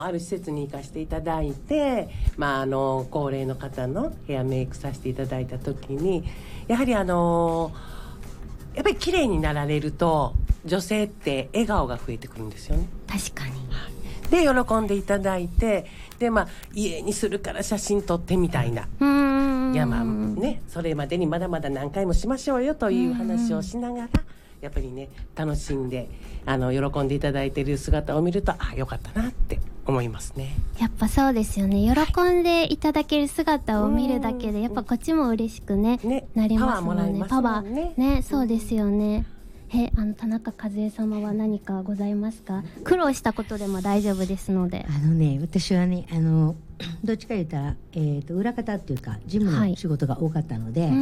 ある施設に行かせていただいて、高齢の方のヘアメイクさせていただいた時に、やはりやっぱり綺麗になられると女性って笑顔が増えてくるんですよね。 確かに。 で喜んでいただいて、で家にするから写真撮ってみたいな、いやそれまでにまだまだ何回もしましょうよという話をしながら、やっぱりね楽しんで喜んでいただいている姿を見ると、よかったなって思いますね。 やっぱそうですよね。喜んでいただける姿を見るだけでやっぱこっちも嬉しくなりますもんね。 パワーもらえますもんね。 ね、そうですよね。田中和恵様は何かございますか？苦労したことでも大丈夫ですので。 私はねどっちか言ったら、裏方っていうか事務の仕事が多かったので、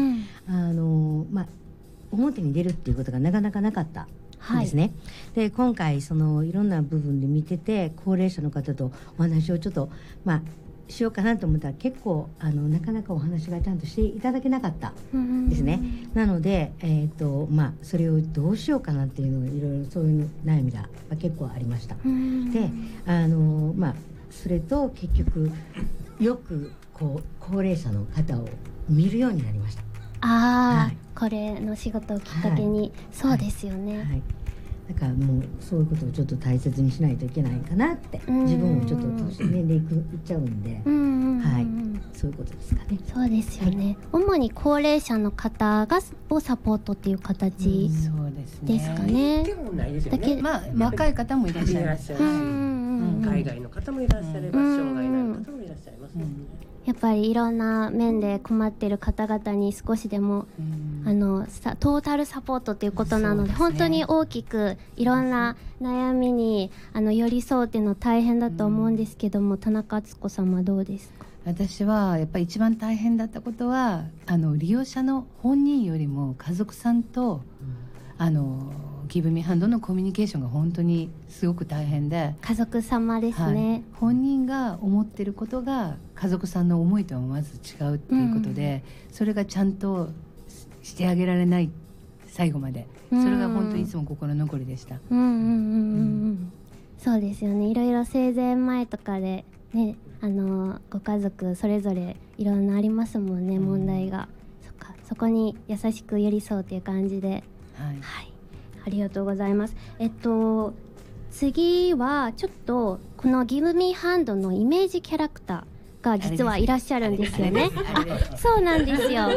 表に出るっていうことがなかなかなかったんですね。で今回いろんな部分で見てて、高齢者の方とお話をちょっとしようかなと思ったら、結構なかなかお話がちゃんとしていただけなかったですね。なので、それをどうしようかなっていうのがいろいろそういう悩みが結構ありました。でそれと結局よく高齢者の方を見るようになりました。 これの仕事をきっかけに、そうですよね。 だからもうそういうことをちょっと大切にしないといけないかなって、自分もちょっと年齢いっちゃうんで、そういうことですかね。 そうですよね。主に高齢者の方をサポートっていう形ですかね。 だけ若い方もいらっしゃいます。 海外の方もいらっしゃれば、障害のある方もいらっしゃいますね。 やっぱりいろんな面で困っている方々に少しでもトータルサポートということなので、本当に大きくいろんな悩みに寄り添うっていうのは大変だと思うんですけども、田中敦子さんはどうですか？ 私はやっぱり一番大変だったことは、利用者の本人よりも家族さんとギブミハンドのコミュニケーションが本当にすごく大変で、 家族様ですね。 本人が思ってることが家族さんの思いとはまず違うっていうことで、それがちゃんとしてあげられない最後まで、それが本当にいつも心残りでした。 そうですよね。いろいろ生前前とかでね、ご家族それぞれいろんなありますもんね、問題が。そこに優しく寄り添うという感じで、ありがとうございます。次はちょっとこのギブミーハンドのイメージキャラクターが実はいらっしゃるんですよね。そうなんですよ。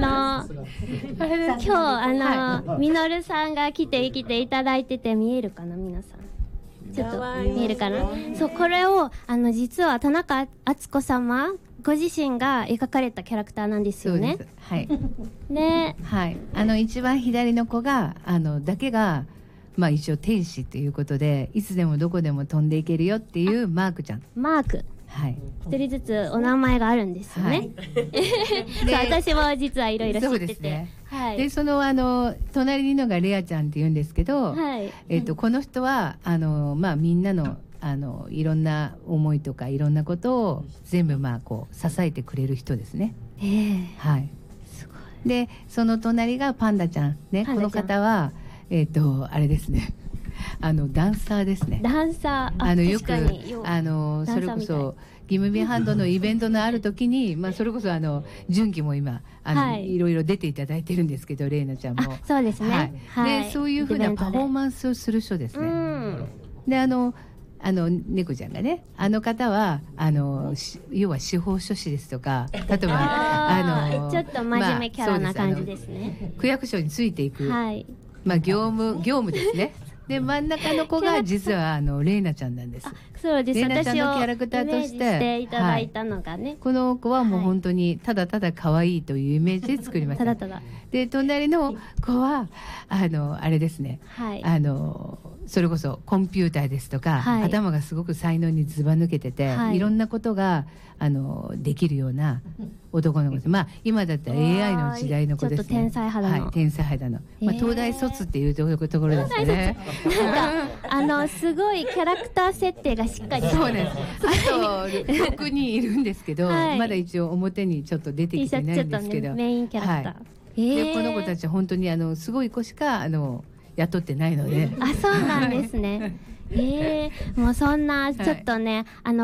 今日みのるさんが来ていただいてて、見えるかな皆さん。ちょっと見えるかな。そう、これを実は田中敦子様ご自身が描かれたキャラクターなんですよね。ね、 一番左の子がだけが一応天使ということで、いつでもどこでも飛んでいけるよっていうマークちゃん。 マーク。一人ずつお名前があるんですよね。私も実はいろいろ知ってて。 で隣にいるのがレアちゃんって言うんですけど、この人はみんなのいろんな思いとかいろんなことを全部支えてくれる人ですね。すごい。でその隣がパンダちゃんね。この方はあれですね。ダンサーですね。 ダンサー。 よくそれこそギムミハンドのイベントのある時に、それこそ純喜も今いろいろ出ていただいてるんですけど、レイナちゃんも。 そうですね。 でそういうふうなパフォーマンスをする人ですね。で猫ちゃんがね、方は要は司法書士ですとか、例えばちょっと真面目キャラな感じですね。 区役所についていく、業務ですね。で真ん中の子が実はレイナちゃんなんです。 そうです。 レイナちゃんのキャラクターとしていただいたのがね、 この子はもう本当にただただ可愛いというイメージで作りました。で隣の子はあれですね。それこそコンピューターですとか、頭がすごく才能にずば抜けてて、いろんなことができるような男の子です。今だったら AI の時代の子ですね。 ちょっと天才肌の。 天才肌の。東大卒っていうところですね。 すごいキャラクター設定がしっかり。 そうです。あと6人いるんですけど、まだ一応表にちょっと出てきてないんですけど。 メインキャラクター。でこの子たち本当にすごい子しか雇ってないので。 そうなんですね。 もうそんなちょっとね、